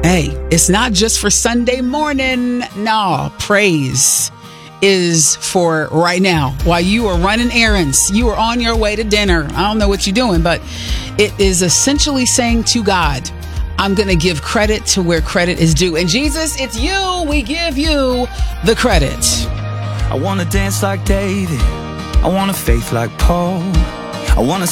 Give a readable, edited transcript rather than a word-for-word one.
Hey, it's not just for Sunday morning. No, praise is for right now. While you are running errands, you are on your way to dinner. I don't know what you're doing, but it is essentially saying to God, I'm going to give credit to where credit is due. And Jesus, it's you. We give you the credit. I want to dance like David. I want a faith like Paul. I want to